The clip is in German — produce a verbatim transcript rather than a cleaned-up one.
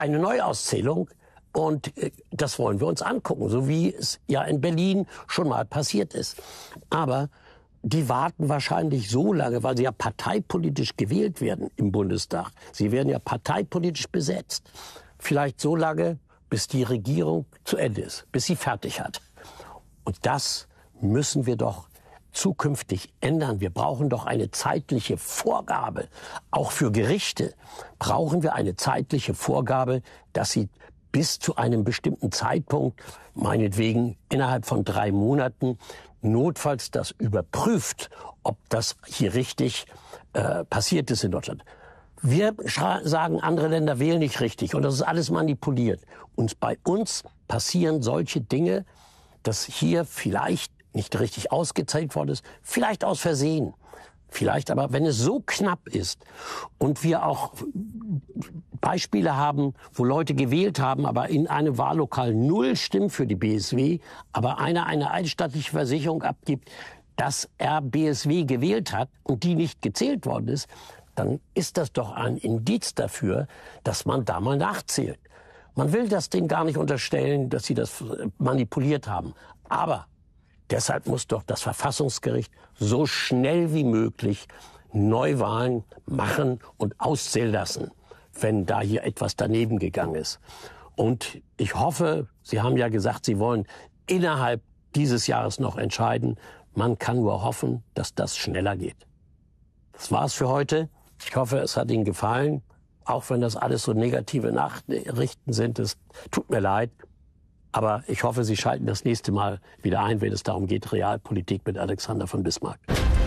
eine Neuauszählung. Und das wollen wir uns angucken, so wie es ja in Berlin schon mal passiert ist. Aber die warten wahrscheinlich so lange, weil sie ja parteipolitisch gewählt werden im Bundestag. Sie werden ja parteipolitisch besetzt. Vielleicht so lange, bis die Regierung zu Ende ist, bis sie fertig hat. Und das müssen wir doch zukünftig ändern. Wir brauchen doch eine zeitliche Vorgabe. Auch für Gerichte brauchen wir eine zeitliche Vorgabe, dass sie bis zu einem bestimmten Zeitpunkt, meinetwegen innerhalb von drei Monaten, notfalls das überprüft, ob das hier richtig äh, passiert ist in Deutschland. Wir sagen, andere Länder wählen nicht richtig und das ist alles manipuliert. Und bei uns passieren solche Dinge, dass hier vielleicht nicht richtig ausgezählt worden ist, vielleicht aus Versehen. Vielleicht aber, wenn es so knapp ist und wir auch Beispiele haben, wo Leute gewählt haben, aber in einem Wahllokal null Stimmen für die B S W, aber einer eine eidesstattliche Versicherung abgibt, dass er B S W gewählt hat und die nicht gezählt worden ist, dann ist das doch ein Indiz dafür, dass man da mal nachzählt. Man will das denen gar nicht unterstellen, dass sie das manipuliert haben. Aber deshalb muss doch das Verfassungsgericht so schnell wie möglich Neuwahlen machen und auszählen lassen, wenn da hier etwas daneben gegangen ist. Und ich hoffe, Sie haben ja gesagt, Sie wollen innerhalb dieses Jahres noch entscheiden. Man kann nur hoffen, dass das schneller geht. Das war's für heute. Ich hoffe, es hat Ihnen gefallen. Auch wenn das alles so negative Nachrichten sind, es tut mir leid. Aber ich hoffe, Sie schalten das nächste Mal wieder ein, wenn es darum geht, Realpolitik mit Alexander von Bismarck.